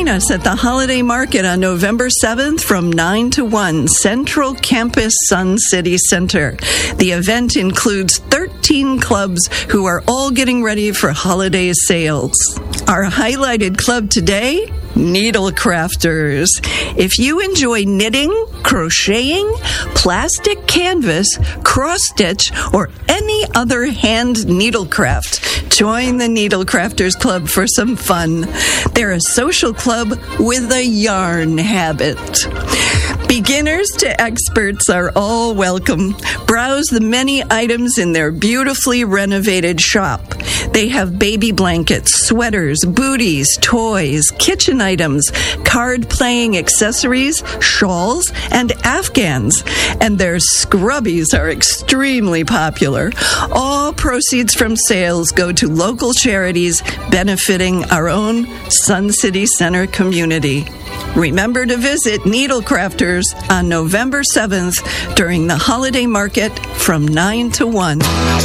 Join us at the Holiday Market on November 7th from 9 to 1, Central Campus Sun City Center. The event includes 13 clubs who are all getting ready for holiday sales. Our highlighted club today, Needle Crafters. If you enjoy knitting, crocheting, plastic canvas, cross-stitch, or any other hand needlecraft, join the Needle Crafters Club for some fun. They're a social club with a yarn habit. Beginners to experts are all welcome. Browse the many items in their beautifully renovated shop. They have baby blankets, sweaters, booties, toys, kitchen items, card-playing accessories, shawls, and afghans. And their scrubbies are extremely popular. All proceeds from sales go to local charities benefiting our own Sun City Center community. Remember to visit Needle Crafters on November 7th during the holiday market from 9 to 1.